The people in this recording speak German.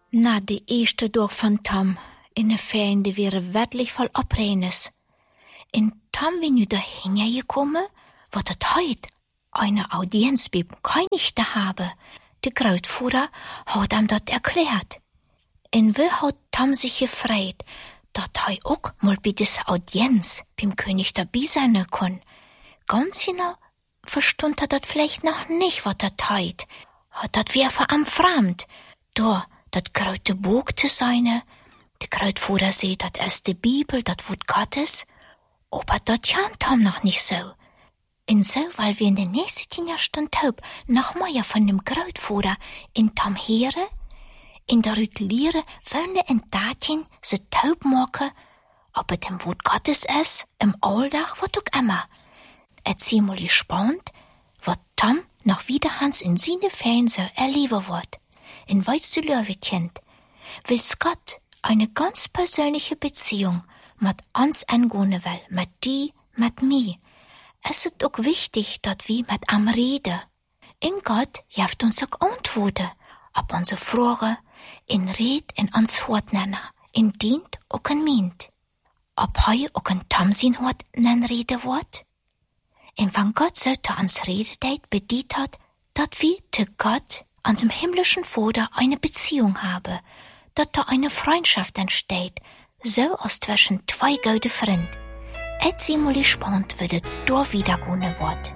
Na, de eerste dag van Tom in de ferien, die waren werkelijk vol oprenens. En Tom, wie nu dahin gekommen, wat het heut eine Audienz beim König da habe. De Grootvader hat ihm dat erklärt. En wie hat Tom sich gefreut, dat hij ook mal bei dieser Audienz beim König dabei sein kann. Ganz genau verstund dat vielleicht noch nicht, wat dat heut. Hat dat weer voor am fremd. Da, dat grote Buch te sein. De Grootvader sagt, dat is de Bibel, dat Wort Gottes. Aber dat kann Tom noch nicht so. En so, weil wir in den nächsten 10 Jahren taub noch mehr von dem Grootvader in Tom hören, in der Rütliere wollen in Datchen se taub machen, aber dem Wort Gottes ist, im Alltag, wat auch immer. Et ziemlich gespannt, wat Tom noch wieder Hans in seine Ferien so erleben wird. In weißt du, Löwekind, will Gott eine ganz persönliche Beziehung mit uns eingehen will, mit die, mit mir. Es ist auch wichtig, dass wir mit ihm reden. In Gott hilft uns auch Antworten auf unsere Fragen, in Red in uns Hort nennen, in dient auch in Mint. Ob heu auch in Tom sein Hort nennen reden wird? Und wenn Gott so zu uns redet, bedeutet hat, dass wir zu Gott, unserem himmlischen Vater, eine Beziehung haben, dass da eine Freundschaft entsteht, so als zwischen zwei guten Freunden. Et ziemlich spannend, wie das da wieder gehen wird.